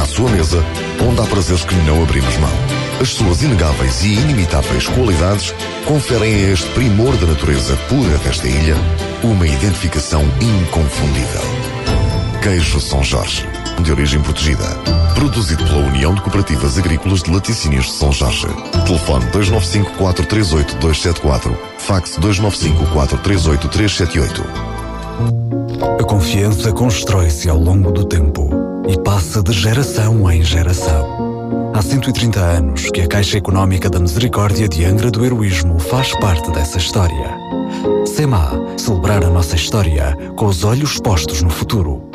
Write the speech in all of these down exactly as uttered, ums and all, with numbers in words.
à sua mesa, onde há prazeres que não abrimos mão. As suas inegáveis e inimitáveis qualidades conferem a este primor da natureza pura desta ilha uma identificação inconfundível. Queijo São Jorge, de origem protegida. Produzido pela União de Cooperativas Agrícolas de Laticínios de São Jorge. Telefone dois nove cinco, quatro três oito, dois sete quatro. Fax dois nove cinco, quatro três oito, três sete oito. A confiança constrói-se ao longo do tempo e passa de geração em geração. Há cento e trinta anos que a Caixa Económica da Misericórdia de Angra do Heroísmo faz parte dessa história. SEMA, celebrar a nossa história com os olhos postos no futuro.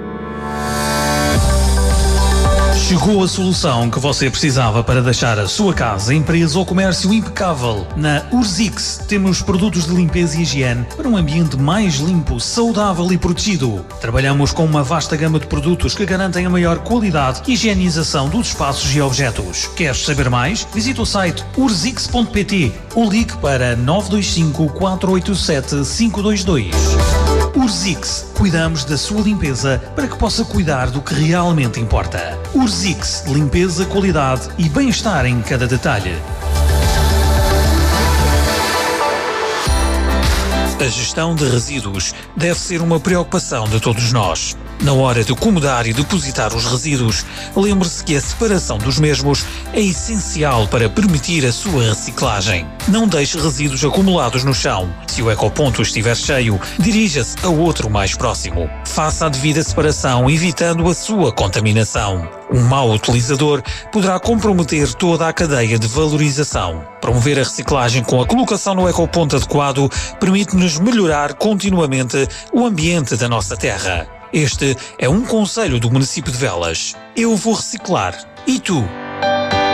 Chegou a solução que você precisava para deixar a sua casa, empresa ou comércio impecável. Na Urzix temos produtos de limpeza e higiene para um ambiente mais limpo, saudável e protegido. Trabalhamos com uma vasta gama de produtos que garantem a maior qualidade e higienização dos espaços e objetos. Queres saber mais? Visite o site urzix ponto pt ou ligue para nove dois cinco, quatro oito sete, cinco dois dois. Urzix, cuidamos da sua limpeza para que possa cuidar do que realmente importa. Urzix, limpeza, qualidade e bem-estar em cada detalhe. A gestão de resíduos deve ser uma preocupação de todos nós. Na hora de acomodar e depositar os resíduos, lembre-se que a separação dos mesmos é essencial para permitir a sua reciclagem. Não deixe resíduos acumulados no chão. Se o ecoponto estiver cheio, dirija-se a outro mais próximo. Faça a devida separação, evitando a sua contaminação. Um mau utilizador poderá comprometer toda a cadeia de valorização. Promover a reciclagem com a colocação no ecoponto adequado permite-nos melhorar continuamente o ambiente da nossa terra. Este é um conselho do município de Velas. Eu vou reciclar. E tu?